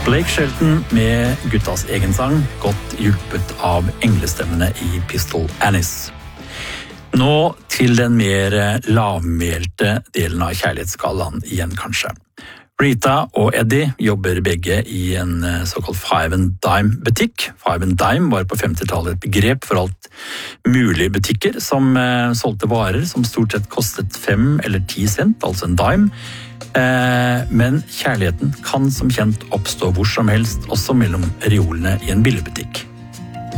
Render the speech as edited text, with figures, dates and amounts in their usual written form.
Blake Shelton med guttas egen sang, godt hjulpet av englestemmene i Pistol Annis. Nå til den mer lavmælte delen av kjærlighetsskalaen igjen, kanskje. Rita og Eddie jobber begge i en såkalt Five and Dime-butikk. Five and Dime var på 50-tallet et begrep for alt mulige butikker som solgte varer som stort sett kostet 5 eller 10 cent, altså en dime. Men kjærligheten kan som kjent oppstå hvor som helst, også mellom reolene i en billigbutikk.